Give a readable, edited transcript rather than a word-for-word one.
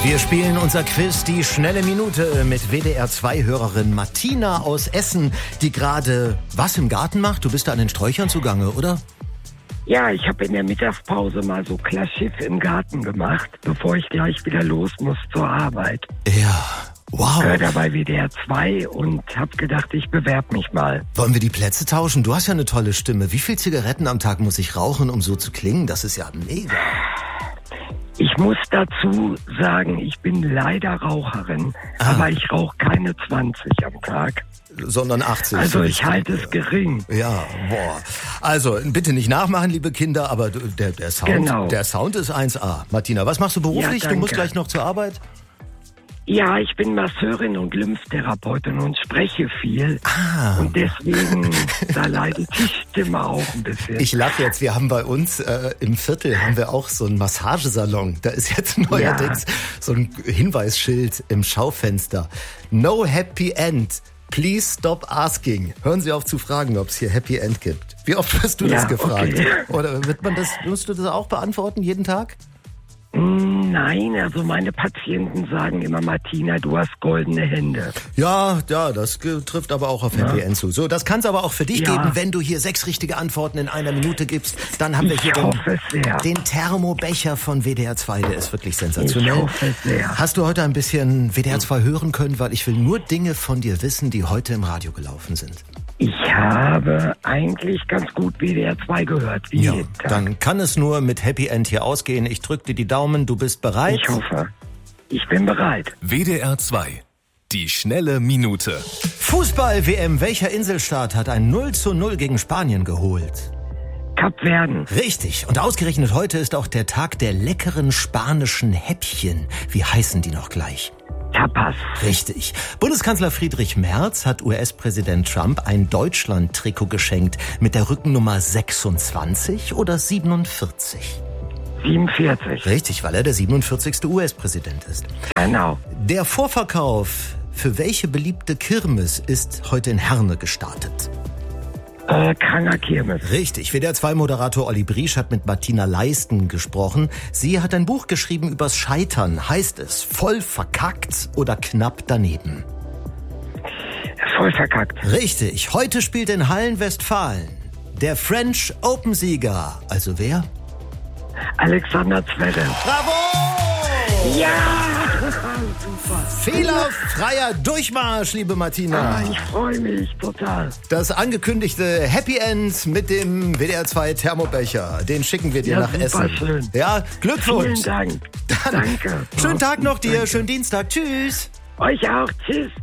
Wir spielen unser Quiz, die schnelle Minute, mit WDR2-Hörerin Martina aus Essen, die gerade was im Garten macht. Du bist da an den Sträuchern zugange, oder? Ja, ich habe in der Mittagspause mal so Klarschiff im Garten gemacht, bevor ich gleich wieder los muss zur Arbeit. Ja, wow. Hör dabei WDR 2 und hab gedacht, ich bewerbe mich mal. Wollen wir die Plätze tauschen? Du hast ja eine tolle Stimme. Wie viel Zigaretten am Tag muss ich rauchen, um so zu klingen? Das ist ja mega. Ich muss dazu sagen, ich bin leider Raucherin, aber ich rauche keine 20 am Tag. Sondern 80. Also ich halte es gering. Ja, boah. Also bitte nicht nachmachen, liebe Kinder, aber der Sound ist 1A. Martina, was machst du beruflich? Ja, du musst gleich noch zur Arbeit? Ja, ich bin Masseurin und Lymphtherapeutin und spreche viel. Und deswegen, da leidet die Stimme auch ein bisschen. Ich lache jetzt, wir haben bei uns im Viertel haben wir auch so einen Massagesalon. Da ist jetzt neuerdings so ein Hinweisschild im Schaufenster. No happy end. Please stop asking. Hören Sie auf zu fragen, ob es hier Happy End gibt. Wie oft wirst du das gefragt? Okay. Oder musst du das auch beantworten jeden Tag? Nein, also meine Patienten sagen immer, Martina, du hast goldene Hände. Ja, das trifft aber auch auf Happy End zu. So, das kann es aber auch für dich geben, wenn du hier 6 richtige Antworten in einer Minute gibst. Dann haben wir hier den Thermobecher von WDR 2, der ist wirklich sensationell. Ich hoffe sehr. Hast du heute ein bisschen WDR 2 hören können, weil ich will nur Dinge von dir wissen, die heute im Radio gelaufen sind. Ich habe eigentlich ganz gut WDR 2 gehört, wie jeden Tag. Dann kann es nur mit Happy End hier ausgehen. Ich drück dir die Daumen, du bist bereit? Ich hoffe. Ich bin bereit. WDR 2. Die schnelle Minute. Fußball-WM. Welcher Inselstaat hat ein 0:0 gegen Spanien geholt? Kapverden. Richtig. Und ausgerechnet heute ist auch der Tag der leckeren spanischen Häppchen. Wie heißen die noch gleich? Tapas. Richtig. Bundeskanzler Friedrich Merz hat US-Präsident Trump ein Deutschland-Trikot geschenkt mit der Rückennummer 26 oder 47? 47. Richtig, weil er der 47. US-Präsident ist. Genau. Der Vorverkauf für welche beliebte Kirmes ist heute in Herne gestartet? Kranger Kirmes. Richtig. WDR2-Moderator Olli Briesch hat mit Martina Leisten gesprochen. Sie hat ein Buch geschrieben übers Scheitern. Heißt es voll verkackt oder knapp daneben? Voll verkackt. Richtig. Heute spielt in Hallen-Westfalen der French Open-Sieger. Also wer? Alexander Zverev. Bravo! Ja! Super. Fehlerfreier Durchmarsch, liebe Martina. Ich freue mich total. Das angekündigte Happy End mit dem WDR 2 Thermobecher, den schicken wir dir nach Essen. Schön. Ja, Glückwunsch. Vielen Dank. Dann Danke. Schönen Tag noch dir, Danke. schönen Dienstag. Tschüss. Euch auch. Tschüss.